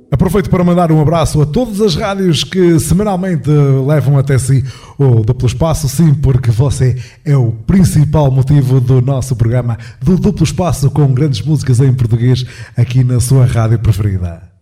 Aproveito para mandar um abraço a todas as rádios que semanalmente levam até si o Duplo Espaço, sim, porque você é o principal motivo do nosso programa do Duplo Espaço, com grandes músicas em português aqui na sua rádio preferida.